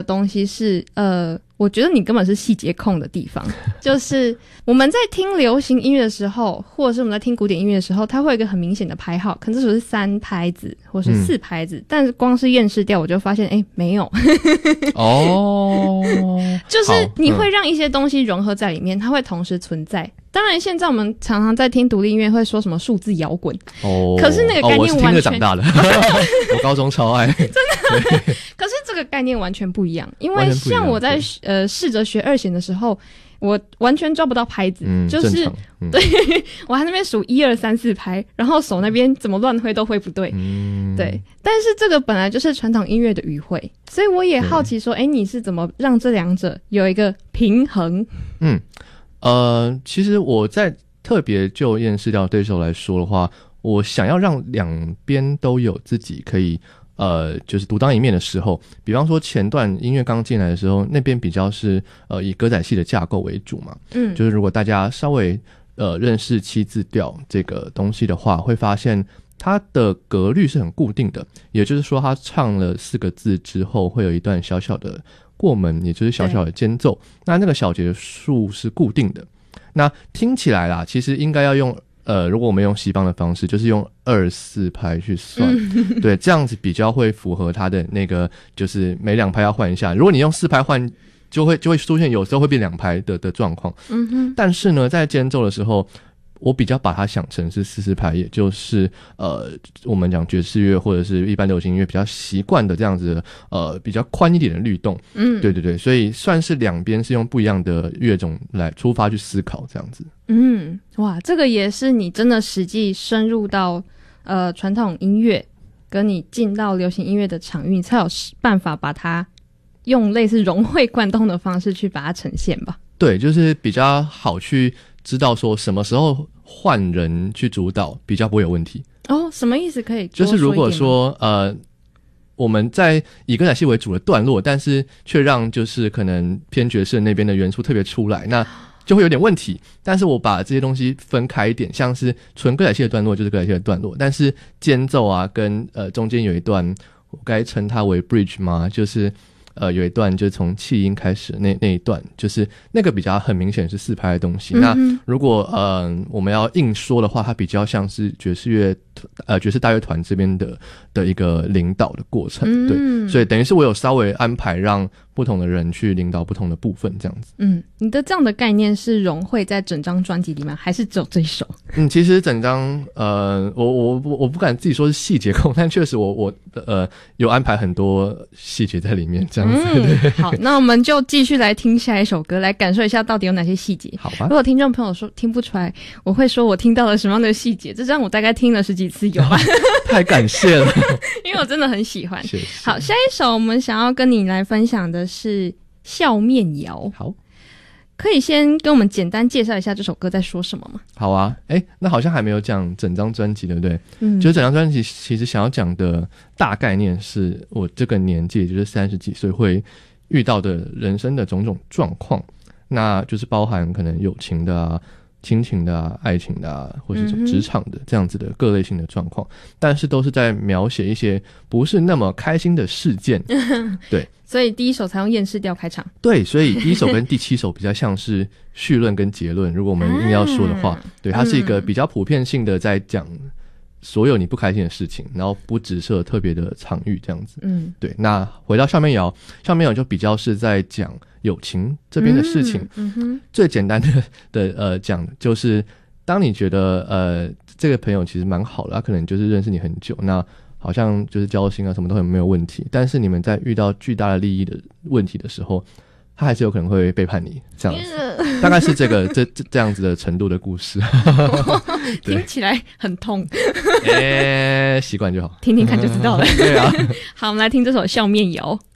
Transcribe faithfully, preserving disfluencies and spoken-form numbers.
东西是呃我觉得你根本是细节控的地方就是我们在听流行音乐的时候，或者是我们在听古典音乐的时候，它会有一个很明显的拍号，可能这首是三拍子或是四拍子、嗯、但是光是验视调我就发现诶没有哦就是你会让一些东西融合在里面，它会同时存在。当然现在我们常常在听独立音乐会说什么数字摇滚哦，可是那个概念完全、哦、我是听着长大的我高中超爱真的可是这个概念完全不一样，因为像我在呃试着学二弦的时候，我完全抓不到拍子、嗯、就是嗯对我还在那边数一二三四拍，然后手那边怎么乱挥都挥不对、嗯、对，但是这个本来就是传统音乐的语汇，所以我也好奇说诶你是怎么让这两者有一个平衡？ 嗯呃，其实我在特别就验视调对手来说的话，我想要让两边都有自己可以呃，就是独当一面的时候，比方说前段音乐刚进来的时候，那边比较是呃以歌仔戏的架构为主嘛，嗯，就是如果大家稍微呃认识七字调这个东西的话，会发现它的格律是很固定的，也就是说它唱了四个字之后会有一段小小的过门，也就是小小的间奏，那那个小节数是固定的。那听起来啦，其实应该要用呃，如果我们用西方的方式，就是用二四拍去算、嗯、对，这样子比较会符合它的那个，就是每两拍要换一下。如果你用四拍换，就会就会出现有时候会变两拍的的状况。嗯哼。但是呢，在间奏的时候，我比较把它想成是四四拍，也就是呃，我们讲爵士乐或者是一般流行音乐比较习惯的这样子的呃比较宽一点的律动。嗯，对对对，所以算是两边是用不一样的乐种来出发去思考这样子。 嗯，哇，这个也是你真的实际深入到呃传统音乐，跟你进到流行音乐的场域，你才有办法把它用类似融会贯通的方式去把它呈现吧。 对，就是比较好去知道说什么时候换人去主导比较不会有问题。 哦，什么意思？可以多就是如果说呃我们在以歌仔戏为主的段落，但是却让就是可能偏爵士那边的元素特别出来，那就会有点问题。但是我把这些东西分开一点，像是纯歌仔戏的段落就是歌仔戏的段落，但是间奏啊跟呃中间有一段我该称它为 bridge 吗？就是呃，有一段就是从气音开始那那一段，就是那个比较很明显是四拍的东西。嗯、那如果呃我们要硬说的话，它比较像是爵士乐呃爵士大乐团这边的的一个领导的过程，嗯、对，所以等于是我有稍微安排让不同的人去领导不同的部分，这样子。嗯， 你的这样的概念是融汇在整张专辑里面，还是只有这一首？ 嗯，其实整张呃，我我我不敢自己说是细节控，但确实我我呃有安排很多细节在里面，这样子。 嗯、好，那我们就继续来听下一首歌，来感受一下到底有哪些细节。 好吧。 如果听众朋友说听不出来，我会说我听到了什么样的细节。这张我大概听了十几次有吧。 太感谢了， 因为我真的很喜欢。 谢谢。 好，下一首我们想要跟你来分享的是笑面谣。 好， 可以先跟我们简单介绍一下这首歌在说什么吗？ 好啊，诶，那好像还没有讲整张专辑，对不对？嗯，就是整张专辑其实想要讲的大概念是我这个年纪，就是三十几岁会遇到的人生的种种状况，那就是包含可能友情的啊、亲情的啊、爱情的啊，或是职场的这样子的各类型的状况，但是都是在描写一些不是那么开心的事件。对， 所以第一首才用厌世调开场。 对，所以第一首跟第七首比较像是绪论跟结论，如果我们硬要说的话，啊、对，它是一个比较普遍性的在讲所有你不开心的事情，然后不只设特别的场域这样子。嗯，对。那回到笑面谣，笑面谣就比较是在讲友情这边的事情。嗯, 嗯哼，最简单的的呃讲就是当你觉得呃这个朋友其实蛮好的，他可能就是认识你很久，那好像就是交心啊什么都很没有问题，但是你们在遇到巨大的利益的问题的时候，他还是有可能会背叛你，这样子，大概是这个这这这样子的程度的故事。 听起来很痛。 诶、欸，习惯就好， 听听看就知道了。 对啊。 好，我们来听这首笑面谣。